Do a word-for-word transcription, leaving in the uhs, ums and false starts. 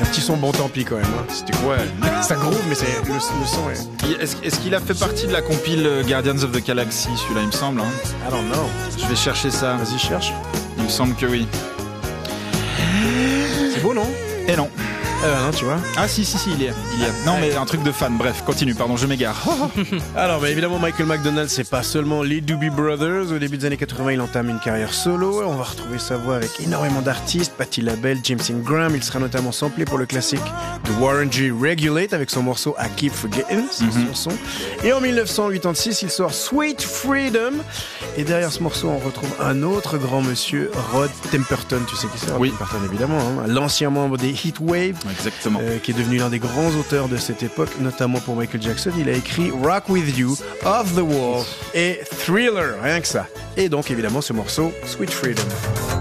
petit son bon tant pis quand même. Hein. C'était quoi? Ça groove, mais c'est, le, le son est... Est-ce, est-ce qu'il a fait partie de la compile Guardians of the Galaxy, celui-là, il me semble. Hein. I don't know. Je vais chercher ça. Vas-y, cherche. Il me semble que oui. C'est beau, non? Et non. Euh, non, tu vois. Ah si si si il y est, il y est. Non mais un truc de fan. Bref, continue. Pardon, je m'égare. Alors, bah, évidemment, Michael McDonald, c'est pas seulement les Doobie Brothers. Au début des années quatre-vingts, il entame une carrière solo. On va retrouver sa voix avec énormément d'artistes, Patti LaBelle, James Ingram. Il sera notamment samplé pour le classique de Warren G. Regulate avec son morceau I Keep Forgetting, c'est mm-hmm. son son. Et en dix-neuf cent quatre-vingt-six, il sort Sweet Freedom. Et derrière ce morceau, on retrouve un autre grand monsieur, Rod Temperton. Tu sais qui c'est? Rod oui. Temperton, évidemment. Hein, l'ancien membre des Heatwave. Exactement. Euh, qui est devenu l'un des grands auteurs de cette époque, notamment pour Michael Jackson. Il a écrit Rock With You, Off The Wall et Thriller, rien que ça. Et donc évidemment ce morceau, Sweet Freedom.